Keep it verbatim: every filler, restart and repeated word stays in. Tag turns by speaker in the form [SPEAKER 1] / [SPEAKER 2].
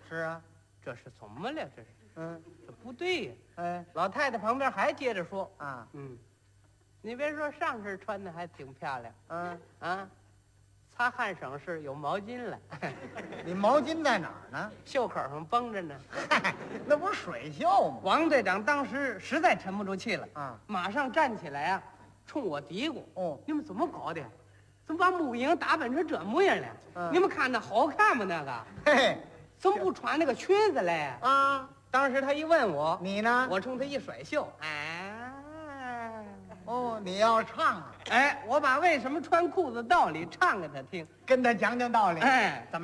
[SPEAKER 1] 是啊，
[SPEAKER 2] 这是怎么了？这是
[SPEAKER 1] 嗯，
[SPEAKER 2] 这不对呀！
[SPEAKER 1] 哎
[SPEAKER 2] 老太太旁边还接着说
[SPEAKER 1] 啊，：“
[SPEAKER 2] 嗯，你别说上身穿的还挺漂亮
[SPEAKER 1] 嗯，
[SPEAKER 2] 啊，擦汗省事，有毛巾了，
[SPEAKER 1] 你毛巾在哪儿呢？
[SPEAKER 2] 袖口上绷着呢。”
[SPEAKER 1] 嗨，那不是水袖吗？
[SPEAKER 2] 王队长当时实在沉不住气了
[SPEAKER 1] 啊，
[SPEAKER 2] 马上站起来啊，冲我嘀咕：“
[SPEAKER 1] 哦，
[SPEAKER 2] 你们怎么搞的？怎么把母婴打扮成这模样了？
[SPEAKER 1] 嗯
[SPEAKER 2] 你们看那好看吗？那个
[SPEAKER 1] 嘿
[SPEAKER 2] 怎么不穿那个裙子嘞？”
[SPEAKER 1] 啊，
[SPEAKER 2] 当时他一问我，
[SPEAKER 1] 你呢？
[SPEAKER 2] 我冲他一甩袖，哎，
[SPEAKER 1] 哦，你要唱啊，
[SPEAKER 2] 哎，我把为什么穿裤子道理唱给他听，
[SPEAKER 1] 跟他讲讲道理。
[SPEAKER 2] 哎，怎么？